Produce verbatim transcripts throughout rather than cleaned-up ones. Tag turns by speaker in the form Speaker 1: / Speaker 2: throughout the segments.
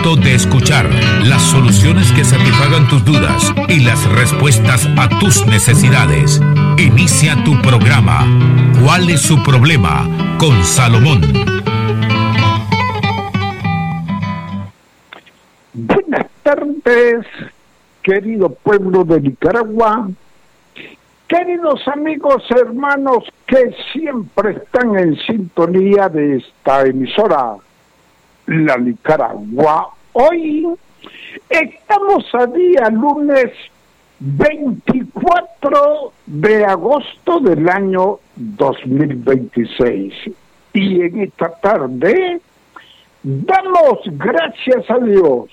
Speaker 1: momento de escuchar las soluciones que satisfagan tus dudas y las respuestas a tus necesidades. Inicia tu programa. ¿Cuál es su problema? Con Salomón.
Speaker 2: Buenas tardes, querido pueblo de Nicaragua, queridos amigos, hermanos que siempre están en sintonía de esta emisora, La Nicaragua. Hoy estamos a día lunes veinticuatro de agosto del año dos mil veintiséis y en esta tarde damos gracias a Dios,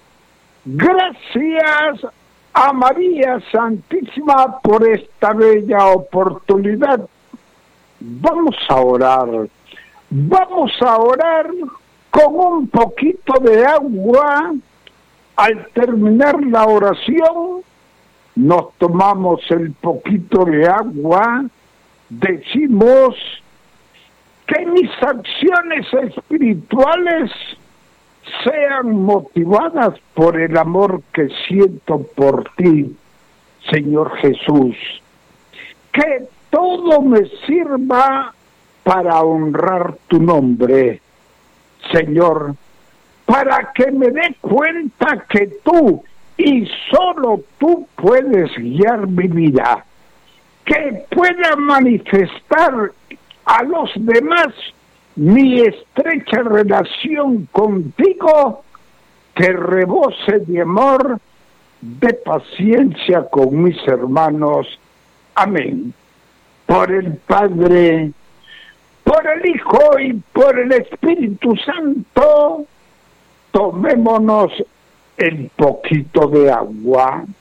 Speaker 2: gracias a María Santísima por esta bella oportunidad. Vamos a orar, vamos a orar con un poquito de agua. Al terminar la oración, nos tomamos el poquito de agua, decimos que mis acciones espirituales sean motivadas por el amor que siento por ti, Señor Jesús. Que todo me sirva para honrar tu nombre, Señor, para que me dé cuenta que tú y solo tú puedes guiar mi vida, que pueda manifestar a los demás mi estrecha relación contigo, que rebose de amor, de paciencia con mis hermanos. Amén. Por el Padre, por el Hijo y por el Espíritu Santo, tomémonos el poquito de agua.